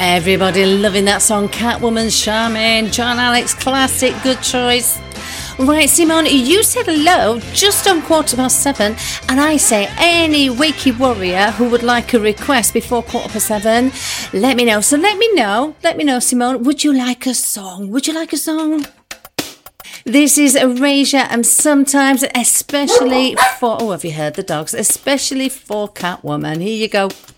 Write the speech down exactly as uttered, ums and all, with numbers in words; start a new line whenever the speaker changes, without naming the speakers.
Everybody loving that song, Catwoman's Charming. John Alex, classic, good choice. Right, Simone, you said hello just on quarter past seven, and I say any wakey warrior who would like a request before quarter past seven, let me know. So let me know, let me know, Simone, would you like a song? Would you like a song? This is Erasure, and sometimes, especially for, oh, have you heard the dogs? Especially for Catwoman. Here you go.